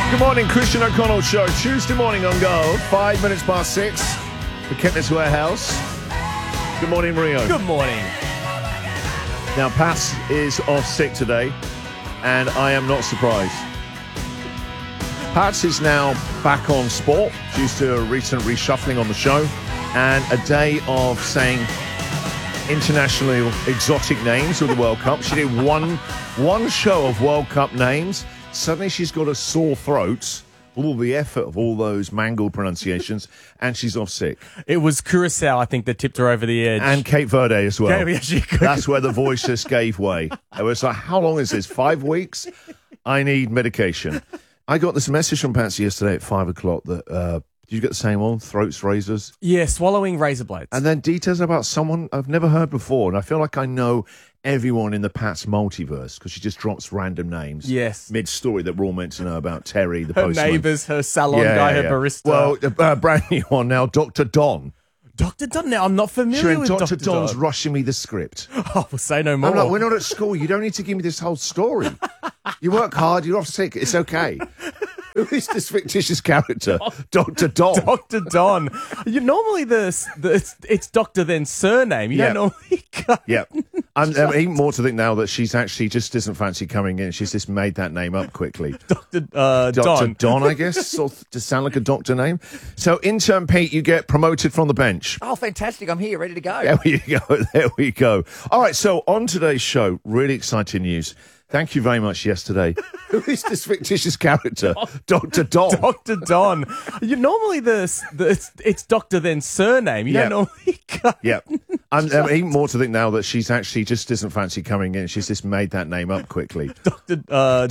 Good morning, Christian O'Connell Show. Tuesday morning on Go, 5 minutes past 6. The Kentness Warehouse. Good morning, Rio. Good morning. Now, Pats is off sick today, and I am not surprised. Pats is now back on sport due to a recent reshuffling on the show and a day of saying internationally exotic names of the World Cup. She did one show of World Cup names. Suddenly she's got a sore throat, all the effort of all those mangled pronunciations, and she's off sick. It was Curacao, I think, that tipped her over the edge. And Cape Verde as well. Yeah, That's where the voice just gave way. I was like, how long is this? 5 weeks? I need medication. I got this message from Patsy yesterday at 5 o'clock that, did you get the same one? Throats, razors? Yeah, swallowing razor blades. And then details about someone I've never heard before. And I feel like I know everyone in the Pats multiverse because she just drops random names. Yes. Mid-story that we're all meant to know about. Terry, the her postman. neighbours, her salon guy, her barista. Well, brand new one now, Dr. Don. Dr. Don, now I'm not familiar with Dr. Dr. Don's Don. rushing me the script. Oh, well, say no more. I'm like, we're not at school. You don't need to give me this whole story. You work hard. You're off sick. It's okay. Who is this fictitious character? Dr. Don. Dr. Don. You normally it's Doctor then surname. You don't normally go. Yeah. I'm even more to think now that she's actually just doesn't fancy coming in. She's just made that name up quickly. Dr. Dr. Don, I guess, sort of, to sound like a doctor name. So, intern Pete, you get promoted from the bench. Oh, fantastic. I'm here, ready to go. There we go. There we go. All right, so on today's show, really exciting news. Thank you very much yesterday. Who is this fictitious character? Dr. Don. Dr. Don. You normally it's Doctor then surname. You don't normally go. Yeah. I'm even more to think now that she's actually just doesn't fancy coming in. She's just made that name up quickly. Dr.